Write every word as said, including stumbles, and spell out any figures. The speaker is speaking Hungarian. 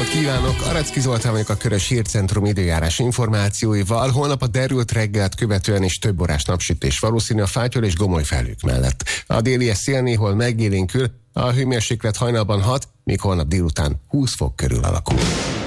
napot kívánok! Aracki Zoltán vagyok a Körös Hírcentrum időjárás információival. Holnap a derült reggelt követően is több órás napsütés valószínű a Fátyol és Gomoly felhők mellett. A déli szél néhol megélénkül, a hőmérséklet hajnalban hat, míg holnap délután húsz fok körül alakul.